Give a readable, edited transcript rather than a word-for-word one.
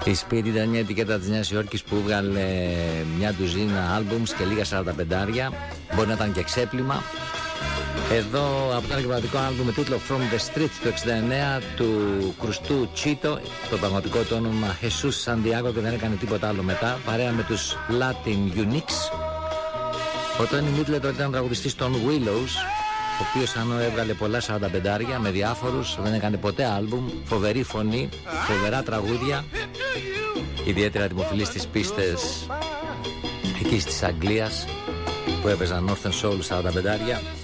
Η Speed ήταν μια ετικέτα της Νέας Υόρκης που βγάλε μια ντουζίνα άλμπουμς και λίγα 45. Μπορεί να ήταν και ξέπλυμα. Εδώ από το ανεκβατικό άλμπουμ με τίτλο From the Street του 69 του κρουστού Chito, το πραγματικό του όνομα Jesus Santiago, και δεν έκανε τίποτα άλλο μετά, παρέα με τους Latin Uniques. Ο Tony Middleton ήταν τραγουδιστής των Willows, ο οποίος αν έβγαλε πολλά 45 με διάφορους, δεν έκανε ποτέ άλμπουμ, φοβερή φωνή, φοβερά τραγούδια, ιδιαίτερα δημοφιλής στις πίστες εκεί της Αγγλίας που έπαιζαν Northern Soul 45.